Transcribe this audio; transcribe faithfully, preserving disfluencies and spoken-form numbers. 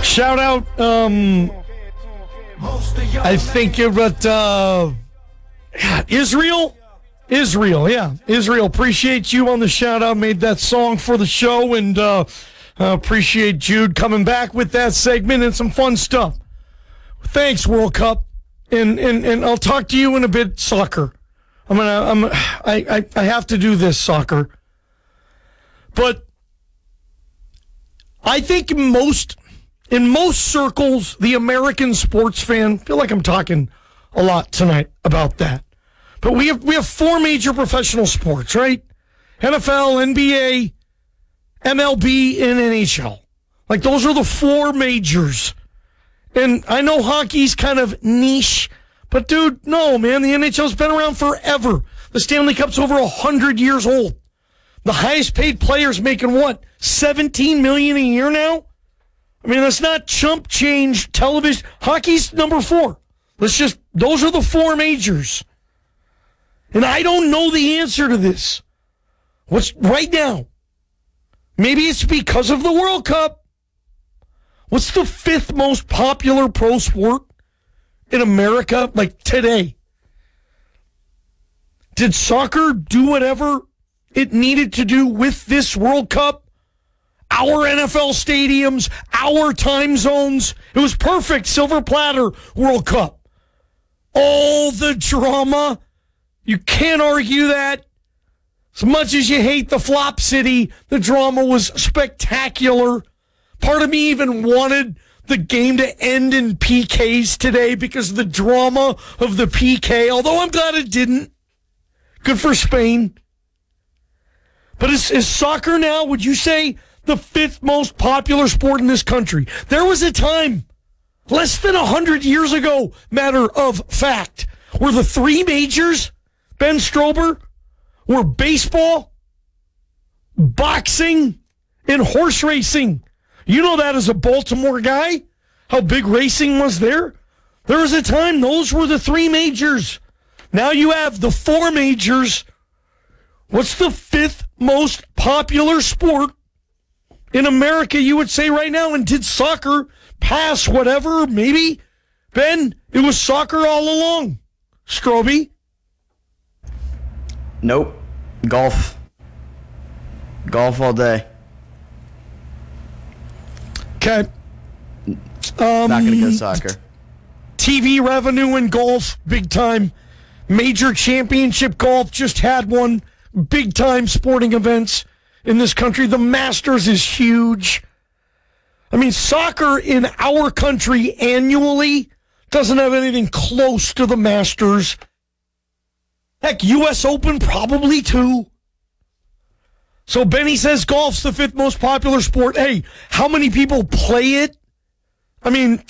Shout out, um, I think you're at uh, Israel. Israel, yeah. Israel, appreciate you on the shout out. Made that song for the show, and uh, uh, appreciate Jude coming back with that segment and some fun stuff. Thanks, World Cup. And and, and I'll talk to you in a bit, soccer. I'm gonna I'm I, I, I have to do this, soccer. But I think most in most circles, the American sports fan, I feel like I'm talking a lot tonight about that. But we have we have four major professional sports, right? N F L, N B A, M L B, and N H L. Like, those are the four majors. And I know hockey's kind of niche, but dude, no, man, the N H L's been around forever. The Stanley Cup's over one hundred years old. The highest paid players making what? seventeen million dollars a year now? I mean, that's not chump change television. Hockey's number four. Let's just, those are the four majors. And I don't know the answer to this. What's right now? Maybe it's because of the World Cup. What's the fifth most popular pro sport in America, like today? Did soccer do whatever it needed to do with this World Cup? Our N F L stadiums, our time zones. It was perfect. Silver platter World Cup. All the drama. You can't argue that. As much as you hate the Flop City, the drama was spectacular. Part of me even wanted the game to end in P Ks today because of the drama of the P K, although I'm glad it didn't. Good for Spain. But is, is soccer now, would you say, the fifth most popular sport in this country? There was a time, less than one hundred years ago, matter of fact, where the three majors, Ben Strober, were baseball, boxing, and horse racing. You know that as a Baltimore guy, how big racing was there? There was a time those were the three majors. Now you have the four majors. What's the fifth most popular sport in America, you would say right now? And did soccer pass whatever? Maybe. Ben, it was soccer all along. Stroby? Nope. Golf. Golf all day. Okay. Um, Not going to go soccer. T V revenue in golf, big time. Major championship golf, just had one. Big time sporting events in this country. The Masters is huge. I mean, soccer in our country annually doesn't have anything close to the Masters. Heck, U S Open probably too. So Benny says golf's the fifth most popular sport. Hey, how many people play it? I mean,